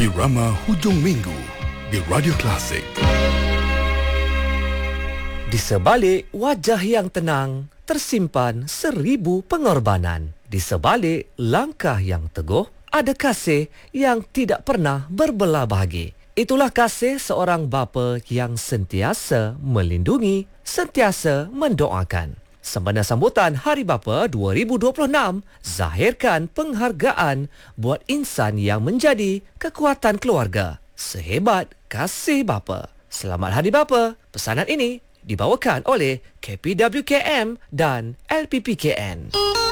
Irama Hujung Minggu di Radio Klasik. Di sebalik wajah yang tenang, tersimpan 1000 pengorbanan. Di sebalik langkah yang teguh, ada kasih yang tidak pernah berbelah bagi. Itulah kasih seorang bapa yang sentiasa melindungi, sentiasa mendoakan. Sempena sambutan Hari Bapa 2026, zahirkan penghargaan buat insan yang menjadi kekuatan keluarga sehebat kasih bapa. Selamat Hari Bapa. Pesanan ini dibawakan oleh KPWKM dan LPPKN.